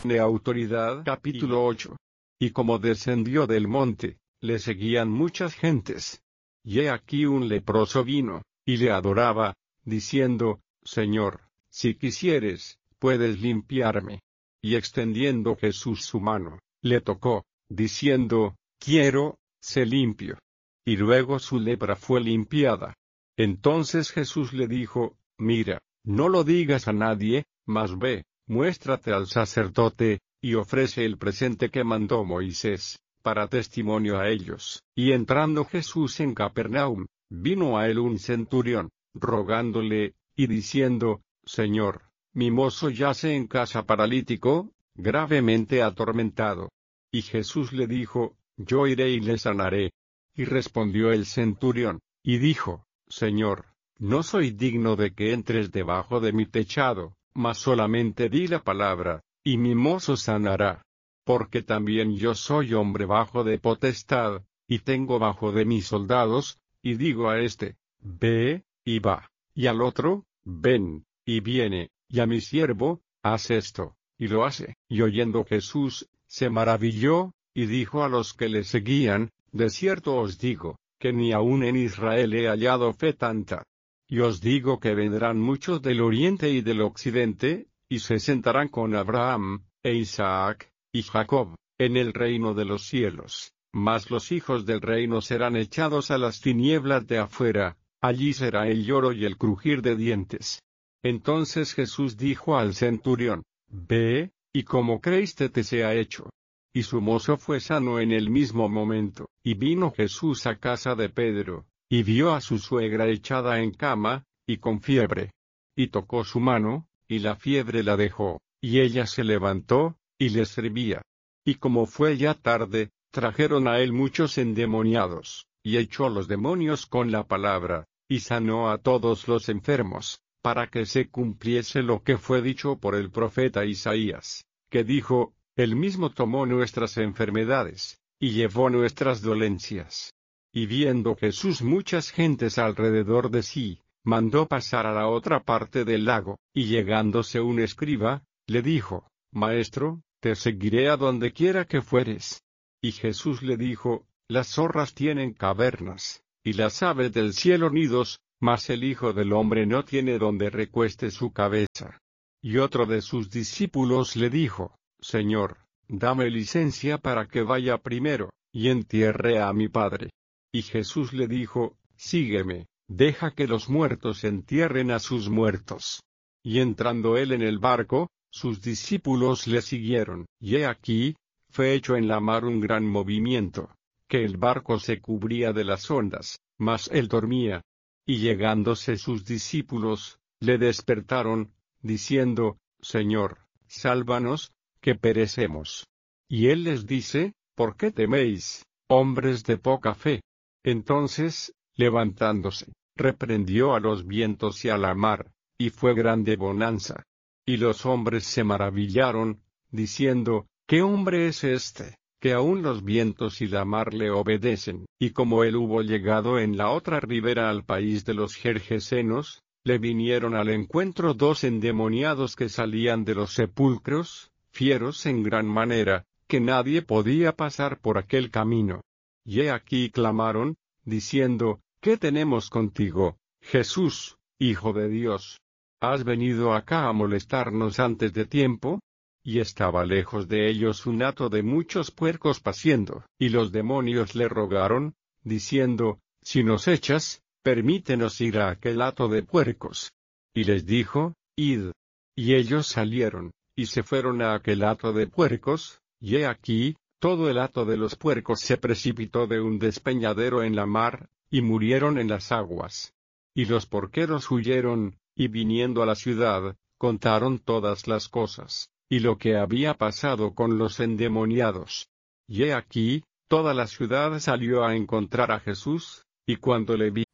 de autoridad. Capítulo 8. Y como descendió del monte, le seguían muchas gentes. Y he aquí un leproso vino, y le adoraba, diciendo, Señor, si quisieres, puedes limpiarme. Y extendiendo Jesús su mano, le tocó, diciendo, quiero, sé limpio. Y luego su lepra fue limpiada. Entonces Jesús le dijo, mira, no lo digas a nadie, mas ve, muéstrate al sacerdote, y ofrece el presente que mandó Moisés, para testimonio a ellos. Y entrando Jesús en Capernaum, vino a él un centurión, rogándole, y diciendo, Señor, mi mozo yace en casa paralítico, gravemente atormentado. Y Jesús le dijo, yo iré y le sanaré. Y respondió el centurión, y dijo, Señor, no soy digno de que entres debajo de mi techado, mas solamente di la palabra, y mi mozo sanará. Porque también yo soy hombre bajo de potestad, y tengo bajo de mis soldados, y digo a este, ve, y va, y al otro, ven, y viene, y a mi siervo, haz esto, y lo hace. Y oyendo Jesús, se maravilló, y dijo a los que le seguían, de cierto os digo, que ni aun en Israel he hallado fe tanta. Y os digo que vendrán muchos del oriente y del occidente, y se sentarán con Abraham, e Isaac, y Jacob, en el reino de los cielos. Mas los hijos del reino serán echados a las tinieblas de afuera, allí será el lloro y el crujir de dientes. Entonces Jesús dijo al centurión, ve, y como creíste te sea hecho. Y su mozo fue sano en el mismo momento. Y vino Jesús a casa de Pedro, y vio a su suegra echada en cama, y con fiebre. Y tocó su mano, y la fiebre la dejó, y ella se levantó, y le servía. Y como fue ya tarde, trajeron a él muchos endemoniados, y echó los demonios con la palabra, y sanó a todos los enfermos, para que se cumpliese lo que fue dicho por el profeta Isaías, que dijo, Él mismo tomó nuestras enfermedades, y llevó nuestras dolencias. Y viendo Jesús muchas gentes alrededor de sí, mandó pasar a la otra parte del lago, y llegándose un escriba, le dijo, Maestro, te seguiré a donde quiera que fueres. Y Jesús le dijo, las zorras tienen cavernas, y las aves del cielo nidos, mas el Hijo del Hombre no tiene donde recueste su cabeza. Y otro de sus discípulos le dijo, Señor, dame licencia para que vaya primero, y entierre a mi padre. Y Jesús le dijo, sígueme, deja que los muertos entierren a sus muertos. Y entrando él en el barco, sus discípulos le siguieron. Y he aquí, fue hecho en la mar un gran movimiento, que el barco se cubría de las ondas, mas él dormía. Y llegándose sus discípulos, le despertaron, diciendo, Señor, sálvanos, que perecemos. Y él les dice, ¿por qué teméis, hombres de poca fe? Entonces, levantándose, reprendió a los vientos y a la mar, y fue grande bonanza. Y los hombres se maravillaron, diciendo, ¿qué hombre es este, que aun los vientos y la mar le obedecen? Y como él hubo llegado en la otra ribera al país de los Gergesenos, le vinieron al encuentro dos endemoniados que salían de los sepulcros, fieros en gran manera, que nadie podía pasar por aquel camino. Y he aquí clamaron, diciendo, ¿qué tenemos contigo, Jesús, Hijo de Dios? ¿Has venido acá a molestarnos antes de tiempo? Y estaba lejos de ellos un hato de muchos puercos paciendo, y los demonios le rogaron, diciendo, si nos echas, permítenos ir a aquel hato de puercos. Y les dijo, id. Y ellos salieron, y se fueron a aquel hato de puercos, y he aquí, todo el hato de los puercos se precipitó de un despeñadero en la mar, y murieron en las aguas. Y los porqueros huyeron, y viniendo a la ciudad, contaron todas las cosas, y lo que había pasado con los endemoniados. Y he aquí, toda la ciudad salió a encontrar a Jesús, y cuando le